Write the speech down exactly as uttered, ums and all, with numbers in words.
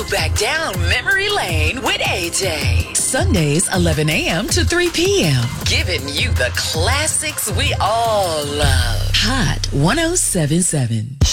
back down memory lane with A J. Sundays, eleven a.m. to three p.m. Giving you the classics we all love. Hot one oh seven point seven.